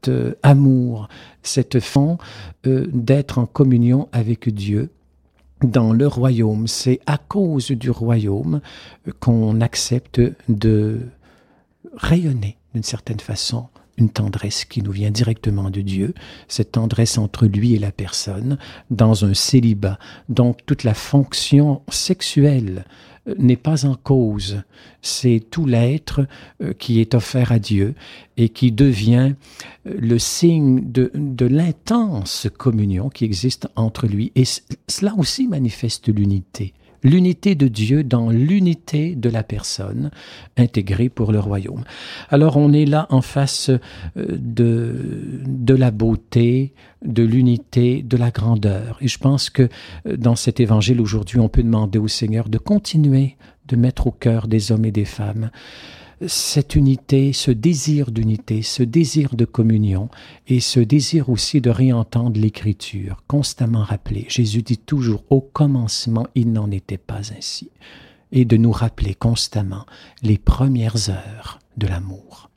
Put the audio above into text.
cet amour, cette façon d'être en communion avec Dieu dans le royaume. C'est à cause du royaume qu'on accepte de rayonner d'une certaine façon une tendresse qui nous vient directement de Dieu, cette tendresse entre lui et la personne, dans un célibat. Donc toute la fonction sexuelle n'est pas en cause. C'est tout l'être qui est offert à Dieu et qui devient le signe de l'intense communion qui existe entre lui. Et cela aussi manifeste l'unité. L'unité de Dieu dans l'unité de la personne intégrée pour le royaume. Alors on est là en face de la beauté, de l'unité, de la grandeur. Et je pense que dans cet évangile aujourd'hui, on peut demander au Seigneur de continuer de mettre au cœur des hommes et des femmes cette unité, ce désir d'unité, ce désir de communion et ce désir aussi de réentendre l'Écriture, constamment rappelé. Jésus dit toujours, au commencement, il n'en était pas ainsi. Et de nous rappeler constamment les premières heures de l'amour.